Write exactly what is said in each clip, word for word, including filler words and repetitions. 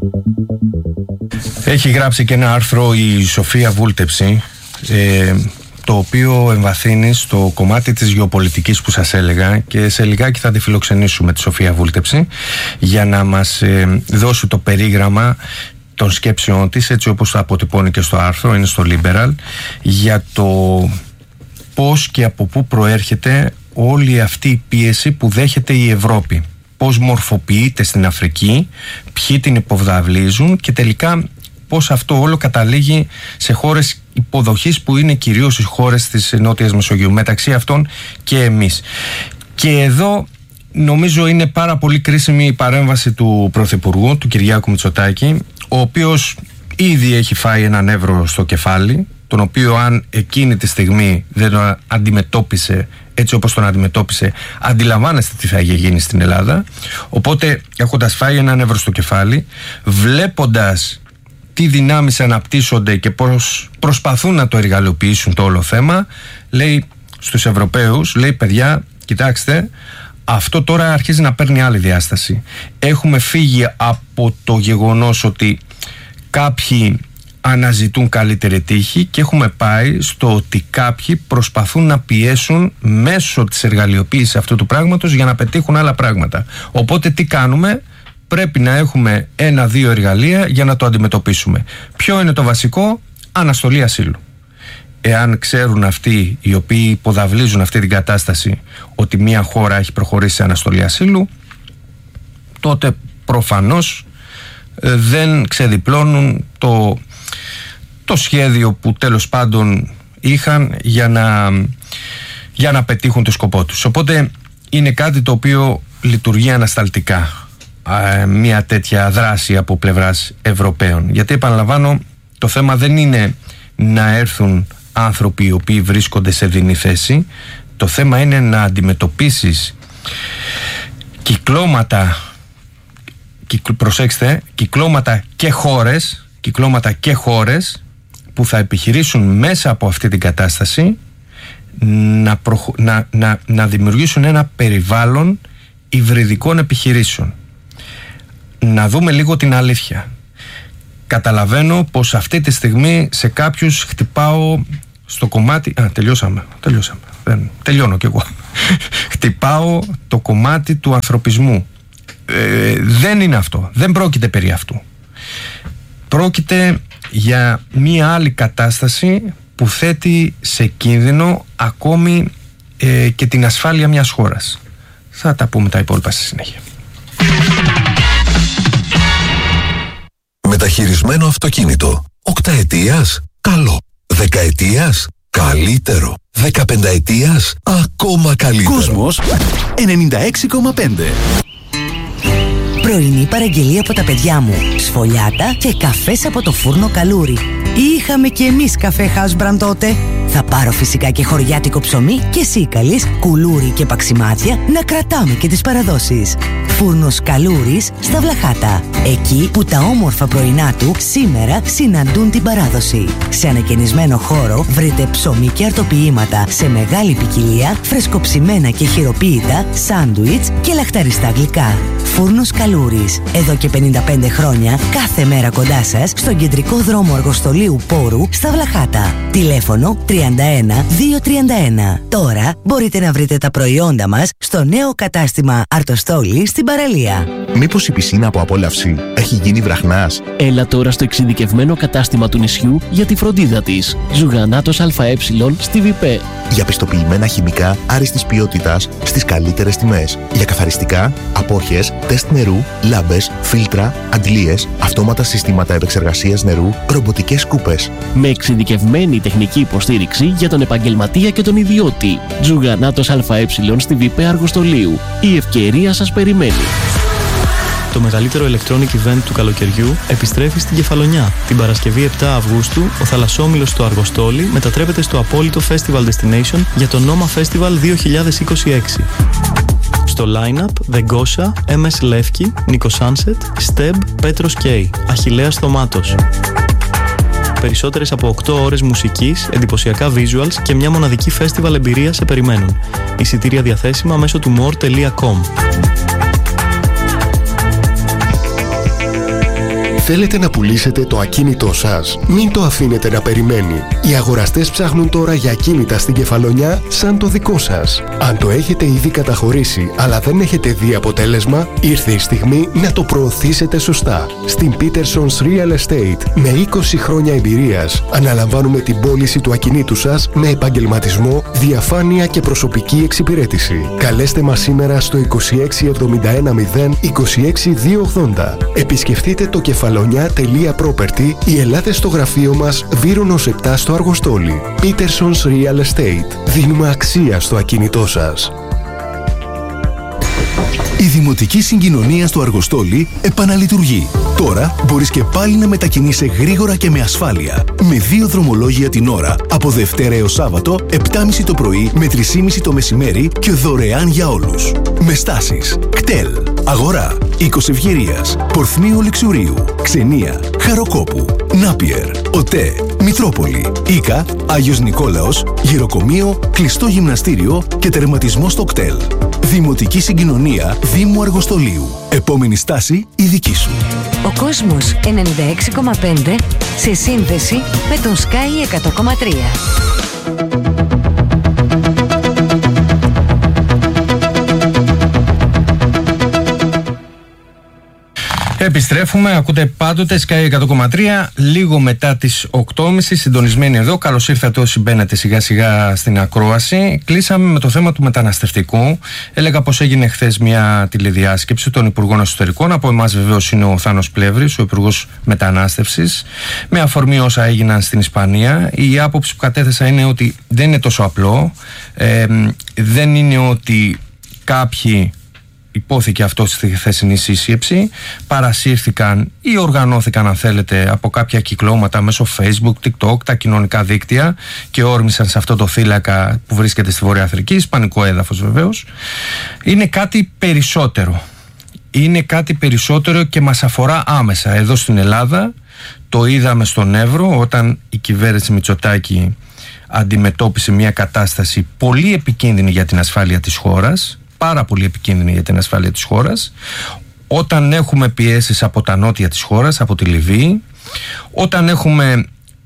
Έχει γράψει και ένα άρθρο η Σοφία Βούλτεψη, ε, το οποίο εμβαθύνει στο κομμάτι της γεωπολιτικής που σας έλεγα, και σε λιγάκι θα τη φιλοξενήσουμε τη Σοφία Βούλτεψη για να μας ε, δώσει το περίγραμμα των σκέψεών της, έτσι όπως το αποτυπώνει και στο άρθρο, είναι στο Liberal, για το πώς και από πού προέρχεται όλη αυτή η πίεση που δέχεται η Ευρώπη, πώς μορφοποιείται στην Αφρική, ποιοι την υποδαβλίζουν και τελικά πώς αυτό όλο καταλήγει σε χώρες υποδοχής που είναι κυρίως οι χώρες της Νότιας Μεσογείου, μεταξύ αυτών και εμείς. Και εδώ νομίζω είναι πάρα πολύ κρίσιμη η παρέμβαση του Πρωθυπουργού, του Κυριάκου Μητσοτάκη, ο οποίος ήδη έχει φάει έναν εύρο στο κεφάλι, τον οποίο αν εκείνη τη στιγμή δεν τον αντιμετώπισε έτσι όπως τον αντιμετώπισε, αντιλαμβάνεστε τι θα γίνει στην Ελλάδα. Οπότε, έχοντας φάει έναν εύρο στο κεφάλι, βλέποντας τι δυνάμεις αναπτύσσονται και πώς προσπαθούν να το εργαλειοποιήσουν το όλο θέμα, λέει στους Ευρωπαίους, λέει παιδιά, κοιτάξτε, αυτό τώρα αρχίζει να παίρνει άλλη διάσταση. Έχουμε φύγει από το γεγονός ότι κάποιοι αναζητούν καλύτερη τύχη και έχουμε πάει στο ότι κάποιοι προσπαθούν να πιέσουν μέσω της εργαλειοποίησης αυτού του πράγματος για να πετύχουν άλλα πράγματα. Οπότε τι κάνουμε? Πρέπει να έχουμε ένα-δύο εργαλεία για να το αντιμετωπίσουμε. Ποιο είναι το βασικό? Αναστολή ασύλου. Εάν ξέρουν αυτοί οι οποίοι υποδαβλίζουν αυτή την κατάσταση ότι μια χώρα έχει προχωρήσει σε αναστολή ασύλου, τότε προφανώς δεν ξεδιπλώνουν το, το σχέδιο που τέλος πάντων είχαν για να, για να πετύχουν το σκοπό τους. Οπότε είναι κάτι το οποίο λειτουργεί ανασταλτικά, μια τέτοια δράση από πλευράς Ευρωπαίων. Γιατί επαναλαμβάνω, το θέμα δεν είναι να έρθουν άνθρωποι οι οποίοι βρίσκονται σε δινή θέση. Το θέμα είναι να αντιμετωπίσεις κυκλώματα, κυκλ, προσέξτε, κυκλώματα και χώρες, κυκλώματα και χώρες που θα επιχειρήσουν μέσα από αυτή την κατάσταση να, προχω, να, να, να δημιουργήσουν ένα περιβάλλον υβριδικών επιχειρήσεων. Να δούμε λίγο την αλήθεια. Καταλαβαίνω πως αυτή τη στιγμή σε κάποιους χτυπάω στο κομμάτι... Α, τελειώσαμε, τελειώσαμε. Δεν, τελειώνω κι εγώ. Χτυπάω το κομμάτι του ανθρωπισμού. Ε, δεν είναι αυτό. Δεν πρόκειται περί αυτού. Πρόκειται για μία άλλη κατάσταση που θέτει σε κίνδυνο ακόμη ε, και την ασφάλεια μιας χώρας. Θα τα πούμε τα υπόλοιπα στη συνέχεια. Μεταχειρισμένο αυτοκίνητο. Οκταετίας, καλό. Δεκαετίας, καλύτερο. Δεκαπενταετίας, ακόμα καλύτερο. Κόσμος ενενήντα έξι κόμμα πέντε. Πρωινή παραγγελία από τα παιδιά μου. Σφολιάτα και καφές από το φούρνο Καλούρι. Είχαμε και εμείς καφέ House Brand τότε. Θα πάρω φυσικά και χωριάτικο ψωμί και σίκαλης, κουλούρι και παξιμάδια να κρατάμε και τις παραδόσεις. Φούρνος Καλούρης στα Βλαχάτα. Εκεί που τα όμορφα πρωινά του σήμερα συναντούν την παράδοση. Σε ανακαινισμένο χώρο βρείτε ψωμί και αρτοποιήματα σε μεγάλη ποικιλία, φρεσκοψημένα και χειροποίητα, σάντουιτς και λαχταριστά γλυκά. Φούρνος Καλούρης. Εδώ και πενήντα πέντε χρόνια, κάθε μέρα κοντά σας, στον κεντρικό δρόμο Αργοστολίου Πόρου στα Βλαχάτα. Τηλέφωνο τριάντα ένα διακόσια τριάντα ένα. Τώρα μπορείτε να βρείτε τα προϊόντα μας στο νέο κατάστημα Αρτοστόλη στην παραλία. Μήπως η πισίνα από απόλαυση έχει γίνει βραχνάς? Έλα τώρα στο εξειδικευμένο κατάστημα του νησιού για τη φροντίδα της. Ζουγανάτος ΑΕ στη Βιπέ. Για πιστοποιημένα χημικά άριστης ποιότητας στις καλύτερες τιμές. Για καθαριστικά, απόχες, τεστ νερού, λάμπες, φίλτρα, αντλίες, αυτόματα συστήματα επεξεργασίας νερού, ρομποτικές σκούπες. Με εξειδικευμένη τεχνική υποστήριξη για τον επαγγελματία και τον ιδιώτη. Ζουγανάτος ΑΕ στη Βιπέ Αργοστολίου. Η ευκαιρία σας περιμένει. Το μεγαλύτερο electronic event του καλοκαιριού επιστρέφει στην Κεφαλονιά. Την Παρασκευή επτά Αυγούστου, ο θαλασσόμηλος στο Αργοστόλι μετατρέπεται στο απόλυτο Festival Destination για το Noma Festival δύο χιλιάδες είκοσι έξι. Στο line-up, The Gosha, εμ ες Levki, Nico Sunset, Steb, Petros K, Αχιλλέας Θωμάτος. Περισσότερες από οκτώ ώρες μουσικής, εντυπωσιακά visuals και μια μοναδική festival εμπειρία σε περιμένουν. Εισιτήρια διαθέσιμα μέσω του more τελεία com. Θέλετε να πουλήσετε το ακίνητό σας? Μην το αφήνετε να περιμένει. Οι αγοραστές ψάχνουν τώρα για ακίνητα στην Κεφαλονιά σαν το δικό σας. Αν το έχετε ήδη καταχωρήσει αλλά δεν έχετε δει αποτέλεσμα, ήρθε η στιγμή να το προωθήσετε σωστά. Στην Peterson's Real Estate, με είκοσι χρόνια εμπειρίας, αναλαμβάνουμε την πώληση του ακινήτου σας με επαγγελματισμό, διαφάνεια και προσωπική εξυπηρέτηση. Καλέστε μας σήμερα στο είκοσι έξι εβδομήντα ένα μηδέν είκοσι έξι διακόσια ογδόντα. Επισκεφτείτε το κεφαλονιά τελεία property ή ελάτε στο γραφείο μας Βύρονος επτά στο Αργοστόλι. Peterson's Real Estate. Δίνουμε αξία στο ακίνητό σας. Η Δημοτική Συγκοινωνία στο Αργοστόλι επαναλειτουργεί. Τώρα μπορείς και πάλι να μετακινείσαι γρήγορα και με ασφάλεια. Με δύο δρομολόγια την ώρα, από Δευτέρα έως Σάββατο, επτά και μισή το πρωί με τρεις και μισή το μεσημέρι και δωρεάν για όλους. Με στάσεις κτέλ, Αγορά, Οίκος Ευγερίας, Πορθμίου Λεξουρίου, Ξενία, Χαροκόπου, Νάπιερ, ΟΤΕ, Μητρόπολη, Ίκα, Άγιος Νικόλαος, Γυροκομείο, κλειστό γυμναστήριο και τερματισμό στο κτέλ. Δημοτική Συγκοινωνία Δήμου Αργοστολίου. Επόμενη στάση η δική σου. Ο κόσμος ενενήντα έξι κόμμα πέντε σε σύνδεση με τον Sky εκατό κόμμα τρία. Επιστρέφουμε, ακούτε πάντοτε Sky εκατό κόμμα τρία, λίγο μετά τις οκτώ και μισή, συντονισμένοι εδώ. Καλώς ήρθατε όσοι μπαίνετε σιγά σιγά στην ακρόαση. Κλείσαμε με το θέμα του μεταναστευτικού. Έλεγα πως έγινε χθες μια τηλεδιάσκεψη των Υπουργών Εσωτερικών. Από εμάς βεβαίως είναι ο Θάνος Πλεύρης, ο Υπουργός Μετανάστευσης, με αφορμή όσα έγιναν στην Ισπανία. Η άποψη που κατέθεσα είναι ότι δεν είναι τόσο απλό. Ε, δεν είναι ότι κάποιοι, υπόθηκε αυτό στη χθεσινή σύσκεψη, παρασύρθηκαν ή οργανώθηκαν, αν θέλετε, από κάποια κυκλώματα μέσω Facebook, TikTok, τα κοινωνικά δίκτυα και όρμησαν σε αυτό το θύλακα που βρίσκεται στη Βόρεια Αφρική, ισπανικό έδαφος βεβαίως. Είναι κάτι περισσότερο. Είναι κάτι περισσότερο και μας αφορά άμεσα. Εδώ στην Ελλάδα το είδαμε στον Εύρο, όταν η κυβέρνηση Μητσοτάκη αντιμετώπισε μια κατάσταση πολύ επικίνδυνη για την ασφάλεια της χώρας, πάρα πολύ επικίνδυνη για την ασφάλεια της χώρας, όταν έχουμε πιέσεις από τα νότια της χώρας, από τη Λιβύη, όταν έχουμε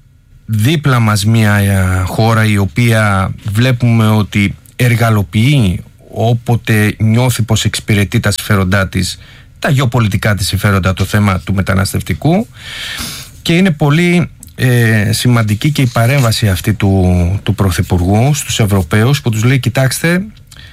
δίπλα μας μια χώρα η οποία βλέπουμε ότι εργαλοποιεί όποτε νιώθει πως εξυπηρετεί τα συμφέροντά της, τα γεωπολιτικά της συμφέροντα, το θέμα του μεταναστευτικού. Και είναι πολύ ε, σημαντική και η παρέμβαση αυτή του, του Πρωθυπουργού στους Ευρωπαίους, που τους λέει: κοιτάξτε,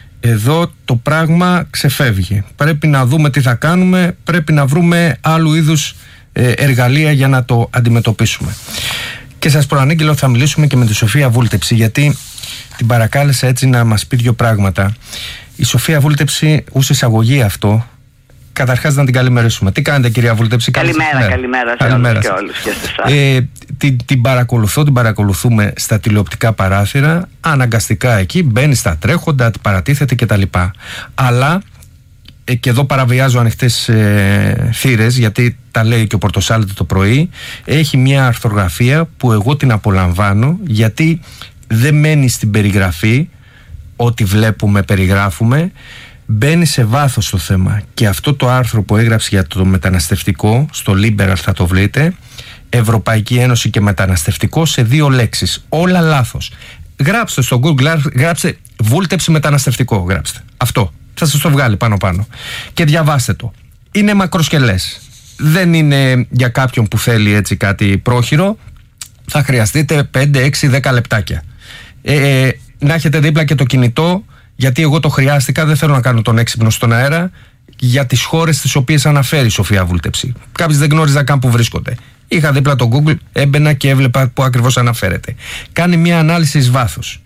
εδώ το πράγμα ξεφεύγει. Πρέπει να δούμε τι θα κάνουμε, πρέπει να βρούμε άλλου είδους ε, εργαλεία για να το αντιμετωπίσουμε. Και σας προανήγγειλα ότι θα μιλήσουμε και με τη Σοφία Βούλτεψη, γιατί την παρακάλεσα έτσι να μας πει δύο πράγματα. Η Σοφία Βούλτεψη, ως εισαγωγή αυτό, καταρχάς να την καλημερίσουμε. Τι κάνετε, κυρία Βούλτεψη? Καλημέρα, καλημέρα, καλημέρα σε καλημέρα όλους και όλους και σε εσάς. Ε, την, την παρακολουθώ, την παρακολουθούμε στα τηλεοπτικά παράθυρα, αναγκαστικά εκεί, μπαίνει στα τρέχοντα, παρατίθεται κτλ. Αλλά, ε, και εδώ παραβιάζω ανοιχτές ε, θύρες, γιατί τα λέει και ο Πορτοσάλτη το πρωί, έχει μια αρθρογραφία που εγώ την απολαμβάνω, γιατί δεν μένει στην περιγραφή, ό,τι βλέπουμε περιγράφουμε, μπαίνει σε βάθος στο θέμα. Και αυτό το άρθρο που έγραψε για το μεταναστευτικό, στο Liberal θα το βρείτε, Ευρωπαϊκή Ένωση και μεταναστευτικό, σε δύο λέξεις, όλα λάθος. Γράψτε στο Google, γράψτε Βούλτεψη μεταναστευτικό, γράψτε αυτό, θα σας το βγάλει πάνω πάνω και διαβάστε το. Είναι μακροσκελές, δεν είναι για κάποιον που θέλει έτσι κάτι πρόχειρο. Θα χρειαστείτε πέντε, έξι, δέκα λεπτάκια. ε, ε, να έχετε δίπλα και το κινητό, γιατί εγώ το χρειάστηκα, δεν θέλω να κάνω τον έξυπνο στον αέρα, για τις χώρες τις οποίες αναφέρει η Σοφία Βούλτεψη. Κάποιοι δεν γνώριζαν καν που βρίσκονται. Είχα δίπλα το Google, έμπαινα και έβλεπα που ακριβώς αναφέρεται. Κάνει μια ανάλυση εις βάθος.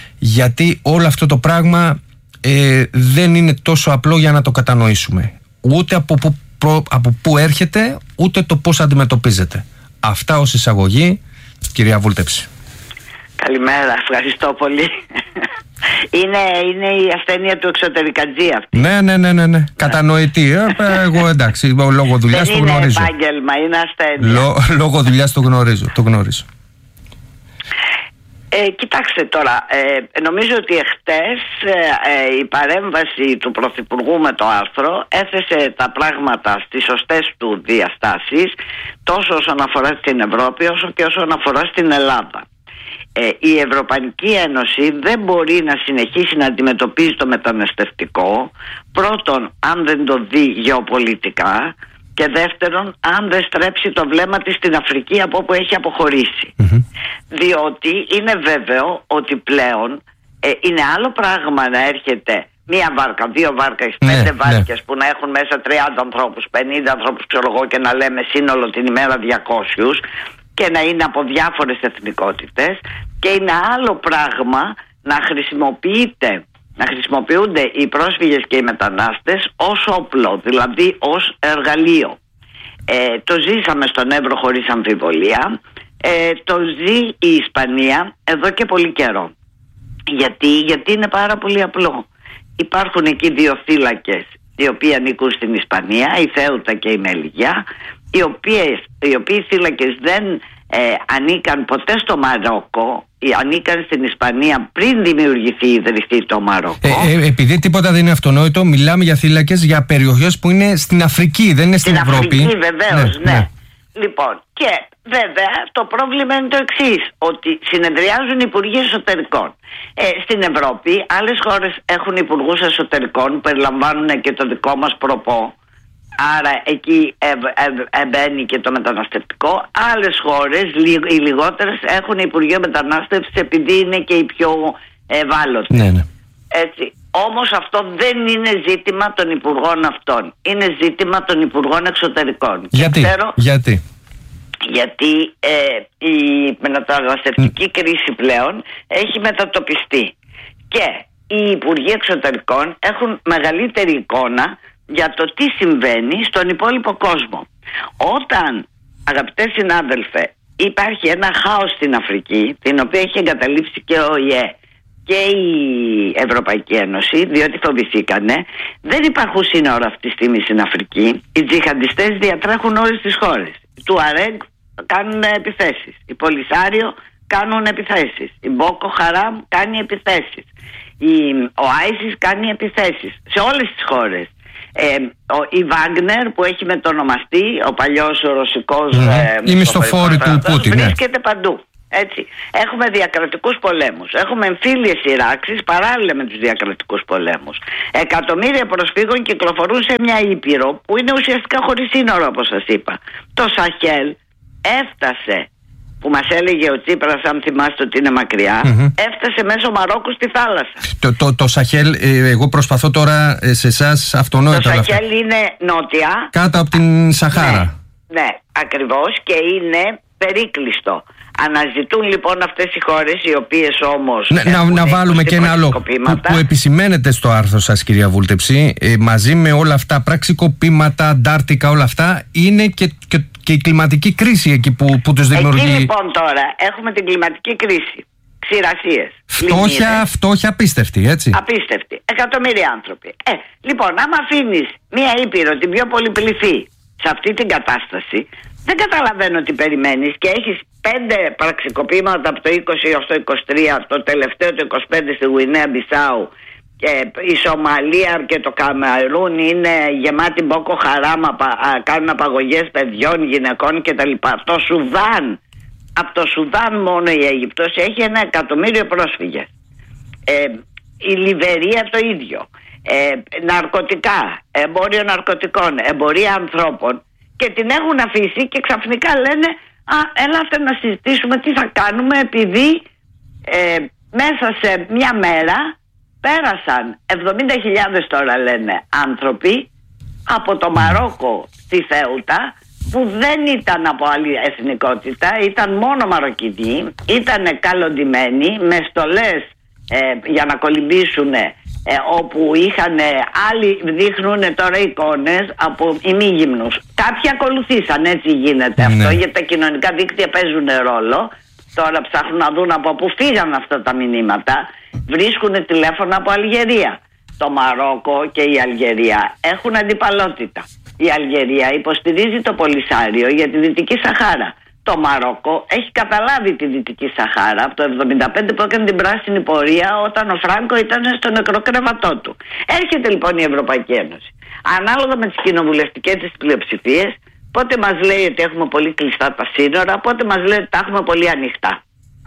Γιατί όλο αυτό το πράγμα ε, δεν είναι τόσο απλό για να το κατανοήσουμε. Ούτε από που, προ, από που έρχεται, ούτε το πώς αντιμετωπίζεται. Αυτά ως εισαγωγή, κυρία Βούλτεψη. Καλημέρα, ευχαριστώ πολύ. Είναι, είναι η ασθένεια του εξωτερικατζή αυτή. Ναι, ναι, ναι, ναι, ναι. Κατανοητή. Ε, εγώ εντάξει, λόγω δουλειάς το γνωρίζω. Δεν είναι επάγγελμα, είναι ασθένεια. Λό, λόγω δουλειάς το γνωρίζω, το γνωρίζω. Ε, κοιτάξτε τώρα, ε, νομίζω ότι εχθές ε, η παρέμβαση του Πρωθυπουργού με το άρθρο έθεσε τα πράγματα στις σωστές του διαστάσεις, τόσο όσον αφορά στην Ευρώπη όσο και όσον αφορά στην Ελλάδα. Ε, η Ευρωπαϊκή Ένωση δεν μπορεί να συνεχίσει να αντιμετωπίζει το μεταναστευτικό, πρώτον αν δεν το δει γεωπολιτικά, και δεύτερον αν δεν στρέψει το βλέμμα της στην Αφρική από όπου έχει αποχωρήσει. Mm-hmm. Διότι είναι βέβαιο ότι πλέον ε, είναι άλλο πράγμα να έρχεται μία βάρκα, δύο βάρκες, ναι, πέντε βάρκες, ναι, που να έχουν μέσα τριάντα ανθρώπους, πενήντα ανθρώπους ξέρω εγώ, και να λέμε σύνολο την ημέρα διακόσιους, και να είναι από διάφορες εθνικότητες, και είναι άλλο πράγμα να χρησιμοποιείται να χρησιμοποιούνται οι πρόσφυγες και οι μετανάστες ως όπλο, δηλαδή ως εργαλείο. Ε, το ζήσαμε στον Εύρο χωρίς αμφιβολία, ε, το ζει η Ισπανία εδώ και πολύ καιρό. Γιατί, γιατί είναι πάρα πολύ απλό. Υπάρχουν εκεί δύο θύλακες οι οποίοι ανήκουν στην Ισπανία, η Θέουτα και η Μελιγιά, οι, οποίες, οι οποίοι θύλακες δεν ε, ανήκαν ποτέ στο Μαρόκο, ανήκαν στην Ισπανία πριν δημιουργηθεί, ιδρυθεί το Μαρόκο. Ε, ε, επειδή τίποτα δεν είναι αυτονόητο, μιλάμε για θύλακες για περιοχές που είναι στην Αφρική, δεν είναι στην, στην Ευρώπη. Στην Αφρική βεβαίως, ναι, ναι. ναι. Λοιπόν, και βέβαια το πρόβλημα είναι το εξής, ότι συνεδριάζουν οι υπουργοί εσωτερικών. Ε, στην Ευρώπη άλλες χώρες έχουν υπουργούς εσωτερικών που περιλαμβάνουν και το δικό μας προπό. Άρα εκεί εμπαίνει και το μεταναστευτικό. Άλλες χώρες, οι λιγότερες, έχουν Υπουργείο Μετανάστευσης επειδή είναι και οι πιο ευάλωτοι. Ναι, ναι. Έτσι. Όμως αυτό δεν είναι ζήτημα των υπουργών αυτών. Είναι ζήτημα των υπουργών εξωτερικών. Γιατί, και ξέρω, γιατί. γιατί ε, η μεταναστευτική mm. κρίση πλέον έχει μετατοπιστεί. Και οι υπουργοί εξωτερικών έχουν μεγαλύτερη εικόνα για το τι συμβαίνει στον υπόλοιπο κόσμο. Όταν, αγαπητέ συνάδελφε, υπάρχει ένα χάος στην Αφρική, την οποία έχει εγκαταλείψει και ο ΙΕ και η Ευρωπαϊκή Ένωση, διότι φοβηθήκανε, δεν υπάρχουν σύνορα αυτή τη στιγμή στην Αφρική. Οι τζιχαντιστές διατρέχουν όλες τις χώρες. Οι Τουαρέγ κάνουν επιθέσεις, οι Πολυσάριο κάνουν επιθέσεις, η Μπόκο Χαράμ κάνει επιθέσεις, η, ο Άισις κάνει επιθέσεις σε όλες τις χώρες. Ε, ο, η Βάγνερ που έχει μετονομαστεί, ο παλιός ο ρωσικός mm-hmm. ε, η μισθοφόρη του Πούτιν, βρίσκεται ναι. παντού. Έτσι. Έχουμε διακρατικούς πολέμους, έχουμε εμφύλιες σειράξεις παράλληλα με τους διακρατικούς πολέμους. Εκατομμύρια προσφύγων κυκλοφορούν σε μια ήπειρο που είναι ουσιαστικά χωρίς σύνορο, όπως σας είπα. Το Σαχέλ έφτασε, που μας έλεγε ο Τσίπρας, αν θυμάστε ότι είναι μακριά, mm-hmm. έφτασε μέσω Μαρόκου στη θάλασσα. Το, το, το Σαχέλ, ε, εγώ προσπαθώ τώρα ε, σε εσάς αυτονόητα. Το Σαχέλ είναι νότια. Κάτω από την Σαχάρα. Ναι, ναι, ακριβώς, και είναι περίκλειστο. Αναζητούν λοιπόν αυτές οι χώρες, οι οποίες όμως να, να, να βάλουμε και ένα άλλο που, που επισημαίνεται στο άρθρο σας, κυρία Βούλτεψη, ε, μαζί με όλα αυτά, πραξικοπήματα, Αντάρτικα, όλα αυτά, είναι και, και, και η κλιματική κρίση εκεί που, που τους δημιουργεί. Εκεί λοιπόν τώρα έχουμε την κλιματική κρίση, ξηρασίες, φτώχεια, λιμνίδες, φτώχεια απίστευτη, έτσι. Απίστευτη, εκατομμύρια άνθρωποι. Ε, λοιπόν, άμα αφήνεις μία ήπειρο, την πιο πολυπληθή, σε αυτή την κατάσταση, δεν καταλαβαίνω τι περιμένεις, και έχεις πέντε πραξικοπήματα από το είκοσι έως το είκοσι τρία, το τελευταίο το είκοσι πέντε στη Γουινέα Μπισάου, και η Σομαλία και το Καμερούν είναι γεμάτοι Μπόκο Χαράμ, κάνουν απαγωγές παιδιών, γυναικών κτλ. Το Σουδάν, από το Σουδάν μόνο η Αίγυπτος έχει ένα εκατομμύριο πρόσφυγες. Ε, η Λιβερία το ίδιο. Ε, ναρκωτικά, εμπόριο ναρκωτικών, εμπορία ανθρώπων, και την έχουν αφήσει και ξαφνικά λένε «Α, έλατε να συζητήσουμε τι θα κάνουμε, επειδή ε, μέσα σε μια μέρα πέρασαν εβδομήντα χιλιάδες τώρα λένε άνθρωποι από το Μαρόκο στη Θέουτα, που δεν ήταν από άλλη εθνικότητα, ήταν μόνο Μαροκινοί, ήταν καλοντημένοι με στολές ε, για να κολυμπήσουν, Ε, όπου είχαν άλλοι, δείχνουν τώρα εικόνες από ημίγυμνους. Κάποιοι ακολουθήσαν, έτσι γίνεται ναι. αυτό, γιατί τα κοινωνικά δίκτυα παίζουν ρόλο. Τώρα ψάχνουν να δουν από πού φύγαν αυτά τα μηνύματα. Βρίσκουν τηλέφωνα από Αλγερία. Το Μαρόκο και η Αλγερία έχουν αντιπαλότητα. Η Αλγερία υποστηρίζει το Πολυσάριο για τη Δυτική Σαχάρα. Το Μαρόκο έχει καταλάβει τη Δυτική Σαχάρα από το εβδομήντα πέντε που έκανε την πράσινη πορεία όταν ο Φράγκο ήταν στο νεκροκρέβατό του. Έρχεται λοιπόν η Ευρωπαϊκή Ένωση. Ανάλογα με τις κοινοβουλευτικές της πλειοψηφίες, πότε μας λέει ότι έχουμε πολύ κλειστά τα σύνορα, πότε μας λέει ότι τα έχουμε πολύ ανοιχτά.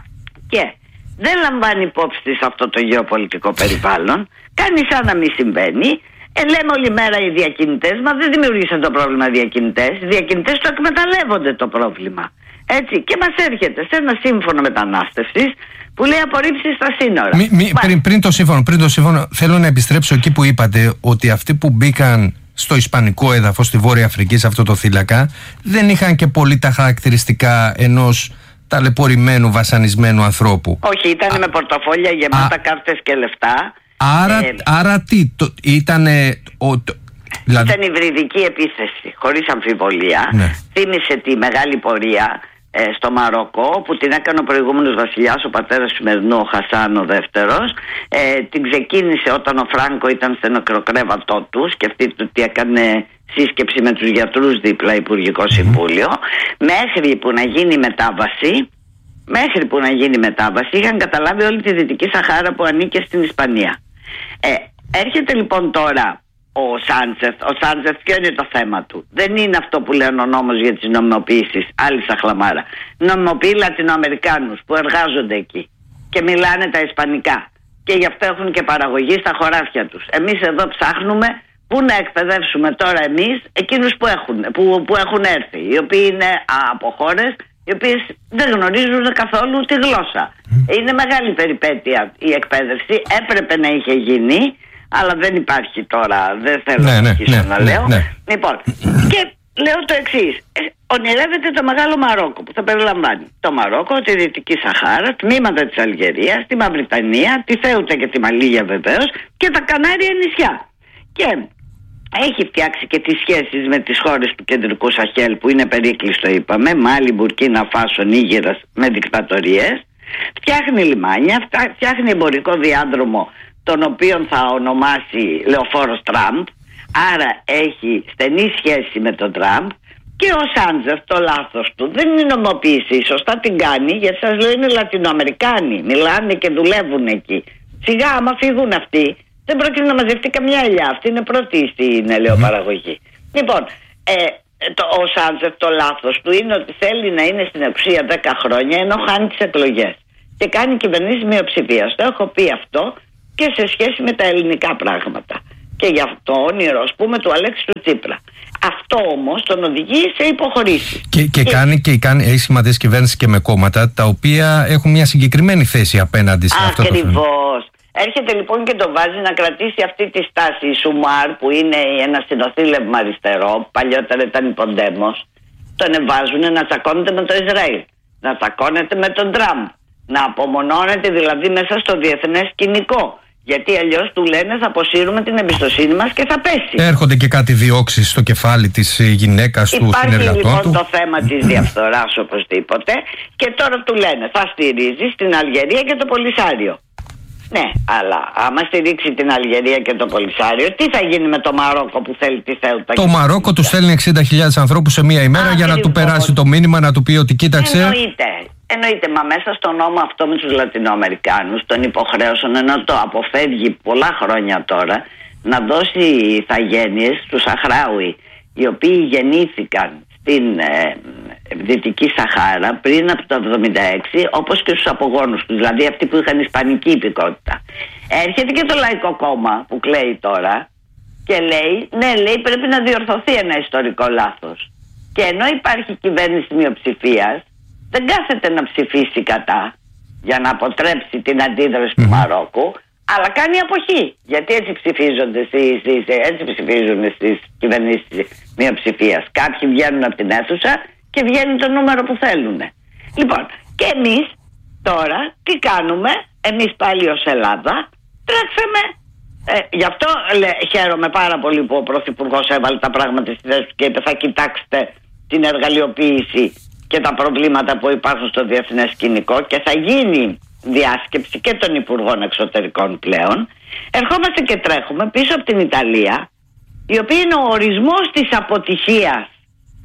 Και δεν λαμβάνει υπόψη της αυτό το γεωπολιτικό περιβάλλον, κάνει σαν να μην συμβαίνει. Ε, λέμε όλη μέρα οι διακινητές, μα δεν δημιουργήσαν το πρόβλημα οι διακινητές. Οι διακινητές το εκμεταλλεύονται το πρόβλημα. Έτσι, και μας έρχεται σε ένα σύμφωνο μετανάστευσης που λέει απορρίψεις στα σύνορα. Μη, μη, πριν, πριν, το σύμφωνο, πριν το σύμφωνο, θέλω να επιστρέψω εκεί που είπατε ότι αυτοί που μπήκαν στο ισπανικό έδαφος, στη Βόρεια Αφρική, σε αυτό το θύλακα, δεν είχαν και πολύ τα χαρακτηριστικά ενός ταλαιπωρημένου, βασανισμένου ανθρώπου. Όχι, ήταν Α, με πορτοφόλια γεμάτα α, κάρτες και λεφτά. Άρα, ε, άρα τι, το, ήτανε... Ο, το, δηλαδή... Ήταν υβριδική επίθεση, χωρίς αμφιβολία. Ναι. Θύμισε τη μεγάλη πορεία ε, στο Μαρόκο που την έκανε ο προηγούμενος βασιλιάς, ο πατέρας του σημερινού, ο Χασάν ο δεύτερος. Ε, την ξεκίνησε όταν ο Φράγκο ήταν στο νεκροκρέβατό του. Σκεφτείτε ότι έκανε σύσκεψη με τους γιατρούς δίπλα Υπουργικό Συμβούλιο. Mm. Μέχρι που να γίνει η μετάβαση, μέχρι που να γίνει η μετάβαση είχαν καταλάβει όλη τη Δυτική Σαχάρα που ανήκε στην Ισπανία. Ε, έρχεται λοιπόν τώρα ο Σάντσεφ. Ο Σάντσεφ ποιο είναι το θέμα του? Δεν είναι αυτό που λένε ο νόμος για τις νομιμοποιήσεις, άλλη σαχλαμάρα. Νομιμοποιεί Λατινοαμερικάνους που εργάζονται εκεί και μιλάνε τα ισπανικά και γι' αυτό έχουν και παραγωγή στα χωράφια τους. Εμείς εδώ ψάχνουμε πού να εκπαιδεύσουμε τώρα εμείς εκείνους που έχουν, που, που έχουν έρθει, οι οποίοι είναι από χώρες οι οποίες δεν γνωρίζουν καθόλου τη γλώσσα. Είναι μεγάλη περιπέτεια η εκπαίδευση, έπρεπε να είχε γίνει, αλλά δεν υπάρχει τώρα, δεν θέλω ναι, να αρχίσω ναι, να ναι, λέω. Ναι. Λοιπόν, και λέω το εξής. Ε, ονειρεύεται το Μεγάλο Μαρόκο που θα περιλαμβάνει το Μαρόκο, τη Δυτική Σαχάρα, τμήματα της Αλγερίας, τη Μαυριτανία, τη Θέουτα και τη Μαλίγια βεβαίως και τα Κανάρια νησιά. Και έχει φτιάξει και τις σχέσεις με τις χώρες του κεντρικού Σαχέλ που είναι περίκλειστο, είπαμε, Μάλι, Μπουρκίνα Φάσο, Νίγηρας με δικτατορίες. Φτιάχνει λιμάνια, φτιάχνει εμπορικό διάδρομο τον οποίον θα ονομάσει Λεωφόρος Τραμπ. Άρα έχει στενή σχέση με τον Τραμπ. Και ο Σάντζεφ το λάθος του δεν είναι νομοποίηση, σωστά την κάνει, γιατί σας λέω είναι Λατινοαμερικάνοι, μιλάνε και δουλεύουν εκεί. Σιγά άμα φύγουν αυτοί δεν πρόκειται να μαζευτεί καμιά ελιά. Αυτή είναι πρώτη στην ελαιοπαραγωγή. Mm. Λοιπόν, ε, το, ο Σάντζεφ το λάθος του είναι ότι θέλει να είναι στην εξουσία δέκα χρόνια ενώ χάνει τις εκλογές. Και κάνει κυβερνήσεις μειοψηφίας. Το έχω πει αυτό και σε σχέση με τα ελληνικά πράγματα. Και για το όνειρο, ας πούμε, του Αλέξη του Τσίπρα. Αυτό όμως τον οδηγεί σε υποχωρήσεις. Και, και, και... κάνει και κάνει, έχει σχηματίσει κυβέρνηση και με κόμματα τα οποία έχουν μια συγκεκριμένη θέση απέναντι σε αυτό το θέμα. Ακριβώς. Έρχεται λοιπόν και το βάζει να κρατήσει αυτή τη στάση. Η Σουμάρ που είναι ένα συνοθήλευμα αριστερό, παλιότερα ήταν η Ποντέμος, τον βάζουν να τσακώνεται με το Ισραήλ, να τσακώνεται με τον Τραμπ, να απομονώνεται δηλαδή μέσα στο διεθνές σκηνικό. Γιατί αλλιώς του λένε θα αποσύρουμε την εμπιστοσύνη μας και θα πέσει. Έρχονται και κάτι διώξεις στο κεφάλι της γυναίκας του συνεργατών του. Υπάρχει λοιπόν το θέμα της διαφθοράς οπωσδήποτε και τώρα του λένε θα στηρίζει την Αλγερία και το Πολυσάριο. Ναι, αλλά άμα στηρίξει την Αλγερία και το Πολυσάριο, τι θα γίνει με το Μαρόκο που θέλει τη Θέουτα? Το Μαρόκο του στέλνει εξήντα χιλιάδες ανθρώπους σε μία ημέρα. Α, για να του περάσει το μήνυμα, να του πει ότι κοίταξε. Εννοείται. Εννοείται, μα μέσα στο νόμο αυτό με τους Λατινοαμερικάνους τον υποχρέωσαν, ενώ το αποφεύγει πολλά χρόνια τώρα, να δώσει ηθαγένειες στους Σαχράουι, οι οποίοι γεννήθηκαν στην ε, Δυτική Σαχάρα πριν από το εβδομήντα έξι, όπως και στους απογόνους τους, δηλαδή αυτοί που είχαν ισπανική υπηκότητα. Έρχεται και το Λαϊκό Κόμμα που κλαίει τώρα και λέει, ναι, λέει πρέπει να διορθωθεί ένα ιστορικό λάθος. Και ενώ υπάρχει κυβέρνηση μειοψηφίας, δεν κάθεται να ψηφίσει κατά για να αποτρέψει την αντίδραση mm-hmm. του Μαρόκου, αλλά κάνει αποχή. Γιατί έτσι ψηφίζονται στις, έτσι ψηφίζουν στις κυβερνήσεις μειοψηφίας. Κάποιοι βγαίνουν από την αίθουσα και βγαίνει το νούμερο που θέλουν. Λοιπόν, και εμείς τώρα τι κάνουμε? Εμείς πάλι ως Ελλάδα τρέξαμε. Ε, γι' αυτό λέ, χαίρομαι πάρα πολύ που ο Πρωθυπουργός έβαλε τα πράγματα στη θέση του και είπε θα κοιτάξετε την εργαλειοποίηση και τα προβλήματα που υπάρχουν στο διεθνές σκηνικό και θα γίνει διάσκεψη και των Υπουργών Εξωτερικών πλέον. Ερχόμαστε και τρέχουμε πίσω από την Ιταλία, η οποία είναι ο ορισμός της αποτυχίας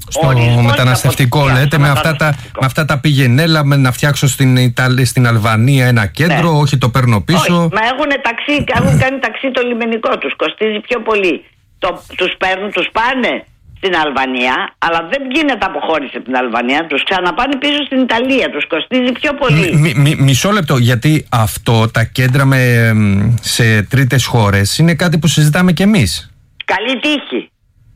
Στο μεταναστευτικό λέτε, με αυτά, τα, με αυτά τα πήγαινέλα, με να φτιάξω στην, Ιταλία, στην Αλβανία ένα κέντρο, ναι. όχι το παίρνω πίσω. Όχι, μα έχουν ταξί, έχουν κάνει ταξί το λιμενικό τους, κοστίζει πιο πολύ. Το, τους παίρνουν, τους πάνε στην Αλβανία, αλλά δεν γίνεται αποχώρηση από την Αλβανία, τους ξαναπάνε πίσω στην Ιταλία, τους κοστίζει πιο πολύ. Μ, μ, μ, μισό λεπτό, γιατί αυτό, τα κέντρα με, σε τρίτες χώρες, είναι κάτι που συζητάμε κι εμείς. Καλή τύχη.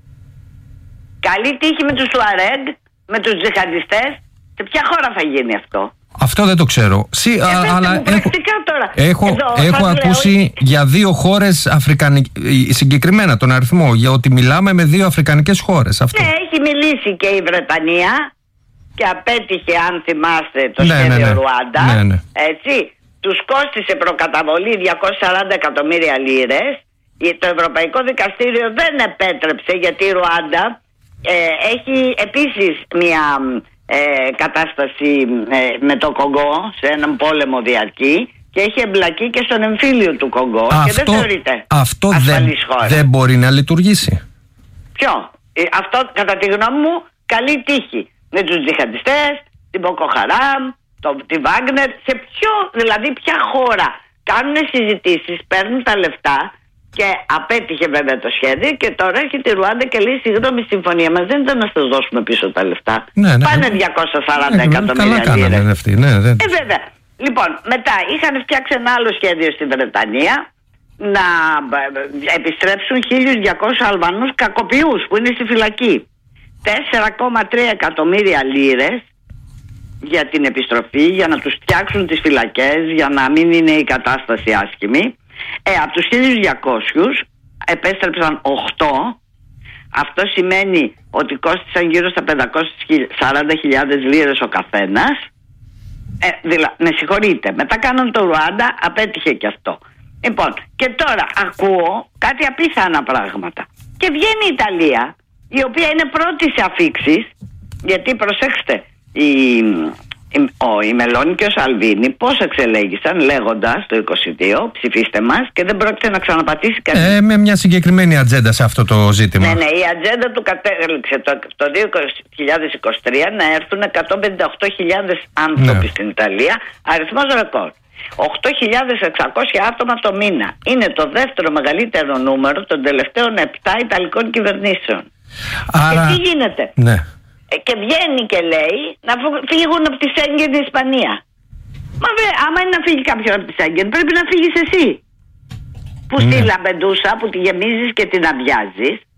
Καλή τύχη με τους Τουαρέγ, με τους τζιχαντιστές. Σε ποια χώρα θα γίνει αυτό? Αυτό δεν το ξέρω. Σι, ε, α, αλλά έχω, τώρα. έχω, Εδώ, έχω ακούσει λέω... για δύο χώρες αφρικανικές, συγκεκριμένα τον αριθμό, για ότι μιλάμε με δύο αφρικανικές χώρες. Αυτό. Ναι, έχει μιλήσει και η Βρετανία και απέτυχε, αν θυμάστε, το ναι, σχέδιο ναι, ναι. Ρουάντα. Ναι, ναι. Έτσι, τους κόστισε προκαταβολή διακόσιες σαράντα εκατομμύρια λίρες. Το Ευρωπαϊκό Δικαστήριο δεν επέτρεψε, γιατί η Ρουάντα ε, έχει επίσης μια ε, κατάσταση ε, με το Κονγκό, σε έναν πόλεμο διαρκή, και έχει εμπλακεί και στον εμφύλιο του Κονγκό. Αυτό, και δεν θεωρείται αυτό δεν, δεν μπορεί να λειτουργήσει. Ποιο? Ε, αυτό, κατά τη γνώμη μου, καλή τύχη με τους τζιχαντιστές, την Μποκοχαράμ, τη Βάγκνερ. Σε ποιο, δηλαδή ποια χώρα κάνουν συζητήσεις, παίρνουν τα λεφτά. Και απέτυχε βέβαια το σχέδιο, και τώρα έρχεται η Ρουάντα και λέει: συγγνώμη, η συμφωνία μας δεν ήταν να σας δώσουμε πίσω τα λεφτά. Ναι, ναι, πάνε διακόσια σαράντα εκατομμύρια λίρες. Ναι, δεν... Ε, βέβαια. Λοιπόν, μετά είχαν φτιάξει ένα άλλο σχέδιο στη Βρετανία να επιστρέψουν χίλιους διακόσιους Αλβανούς κακοποιούς που είναι στη φυλακή. τέσσερα κόμμα τρία εκατομμύρια λίρες για την επιστροφή, για να τους φτιάξουν τις φυλακές, για να μην είναι η κατάσταση άσχημη. Ε, από τους χίλιους διακόσιους επέστρεψαν οκτώ. Αυτό σημαίνει ότι κόστησαν γύρω στα πεντακόσιες σαράντα χιλιάδες λίρες ο καθένας. ε, δηλα... Με συγχωρείτε, μετά κάναν το Ρουάντα, απέτυχε και αυτό. Λοιπόν, και τώρα ακούω κάτι απίθανα πράγματα. Και βγαίνει η Ιταλία, η οποία είναι πρώτη σε αφίξεις, γιατί προσέξτε, η... Ο, η Μελώνη και ο Σαλβίνη πώς εξελέγησαν, λέγοντας το είκοσι δύο ψηφίστε μας, και δεν πρόκειται να ξαναπατήσει κανείς. Ε, με μια συγκεκριμένη ατζέντα σε αυτό το ζήτημα. Ναι, ναι, η ατζέντα του κατέληξε το, το δύο χιλιάδες είκοσι τρία να έρθουν εκατόν πενήντα οκτώ χιλιάδες άνθρωποι, ναι, στην Ιταλία, αριθμός ρεκόρ. οκτώ χιλιάδες εξακόσια άτομα το μήνα. Είναι το δεύτερο μεγαλύτερο νούμερο των τελευταίων επτά Ιταλικών κυβερνήσεων. Άρα... Και τι γίνεται? Ναι. Και βγαίνει και λέει να φύγουν από τη Σέγγεν η Ισπανία. Μα βε, άμα είναι να φύγει κάποιον από τη Σέγγεν, πρέπει να φύγεις εσύ. Που ναι. στη Λαμπεντούσα, που τη γεμίζεις και την αδειάζεις,